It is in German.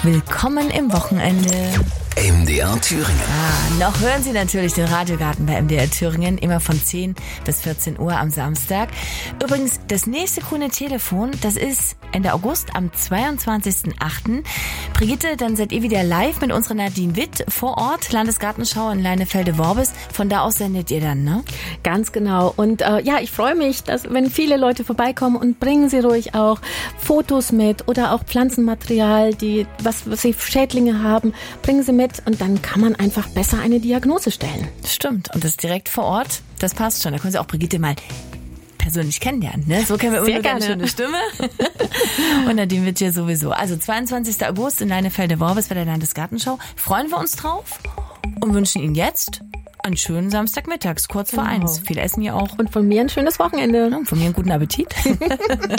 Willkommen im Wochenende. MDR Thüringen. Noch hören Sie natürlich den Radiogarten bei MDR Thüringen, immer von 10 bis 14 Uhr am Samstag. Übrigens, das nächste grüne Telefon, das ist Ende August am 22.08. Brigitte, dann seid ihr wieder live mit unserer Nadine Witt vor Ort, Landesgartenschau in Leinefelde-Worbis. Von da aus sendet ihr dann, ne? Ganz genau. Und ich freue mich, dass wenn viele Leute vorbeikommen, und bringen Sie ruhig auch Fotos mit oder auch Pflanzenmaterial, was Sie Schädlinge haben, bringen Sie mit. Und dann kann man einfach besser eine Diagnose stellen. Stimmt. Und das direkt vor Ort, das passt schon. Da können Sie auch Brigitte mal persönlich kennenlernen, ne? So kennen wir immer eine schöne Stimme. Und Nadine wird hier sowieso. Also 22. August in Leinefelde-Worbis bei der Landesgartenschau. Freuen wir uns drauf und wünschen Ihnen jetzt einen schönen Samstagmittags, kurz vor 1. Viel essen hier auch. Und von mir ein schönes Wochenende. Und von mir einen guten Appetit.